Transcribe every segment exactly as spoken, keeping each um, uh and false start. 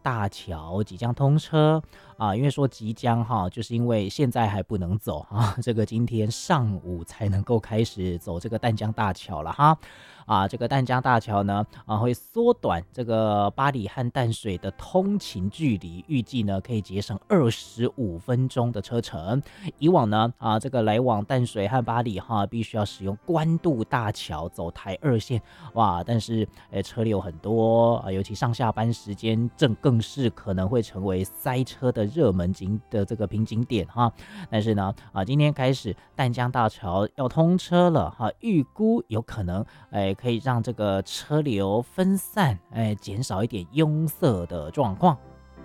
大桥即将通车啊，因为说即将哈，就是因为现在还不能走啊，这个今天上午才能够开始走这个淡江大桥了哈。啊，这个淡江大桥呢，啊，会缩短这个八里和淡水的通勤距离，预计呢可以节省二十五分钟的车程。以往呢，啊，这个来往淡水和八里哈，必须要使用关渡大桥走台二线，哇，但是诶车流很多啊，尤其上下班时间正更是可能会成为塞车的热门景的这个瓶颈点哈。但是呢，啊，今天开始淡江大桥要通车了哈，预估有可能诶可以让这个车流分散，诶减少一点拥塞的状况。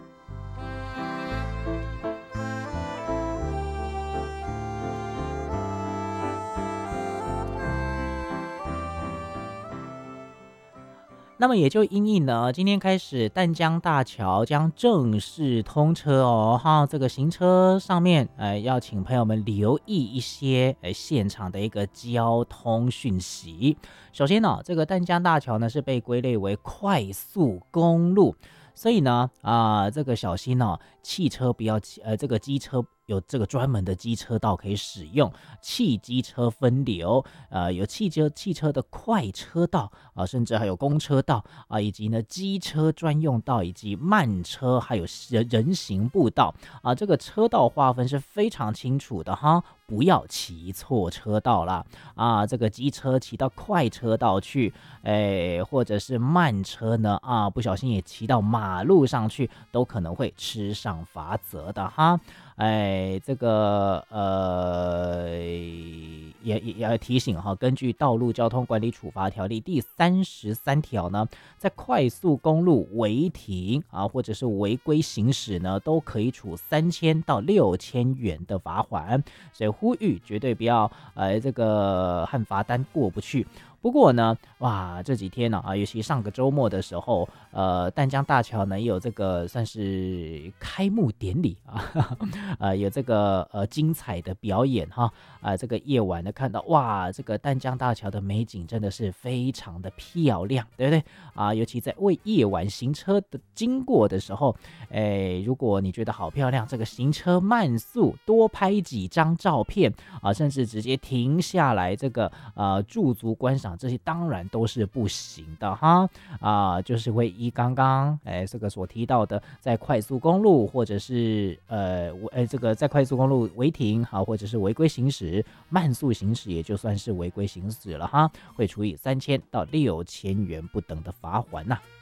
那么也就因应呢，今天开始淡江大桥将正式通车哦，哈，这个行车上面，呃，要请朋友们留意一些，呃，现场的一个交通讯息。首先呢，这个淡江大桥呢是被归类为快速公路，所以呢，啊、这个小心哦，汽车不要，呃，这个机车。有这个专门的机车道可以使用，汽机车分流，呃，有汽车汽车的快车道啊、呃，甚至还有公车道啊、呃，以及呢机车专用道，以及慢车，还有人人行步道啊、呃，这个车道划分是非常清楚的哈，不要骑错车道啦啊！这个机车骑到快车道去，哎，或者是慢车呢啊，不小心也骑到马路上去，都可能会吃上罚则的哈。哎，这个呃，也也要提醒哈，根据《道路交通管理处罚条例》第三十三条呢，在快速公路违停啊，或者是违规行驶呢，都可以处三千到六千元的罚款。所以呼吁绝对不要呃这个和罚单过不去。不过呢，哇，这几天呢啊，尤其上个周末的时候，呃，淡江大桥呢也有这个算是开幕典礼啊，呃，有这个呃精彩的表演哈，啊、呃，这个夜晚呢看到哇，这个淡江大桥的美景真的是非常的漂亮，对不对啊？尤其在为夜晚行车的经过的时候，哎，如果你觉得好漂亮，这个行车慢速，多拍几张照片啊，甚至直接停下来这个呃驻足观赏。这些当然都是不行的哈啊，就是会依刚刚哎这个所提到的，在快速公路或者是呃哎这个在快速公路违停好，或者是违规行驶，慢速行驶也就算是违规行驶了哈，会处以三千到六千元不等的罚锾呐、啊。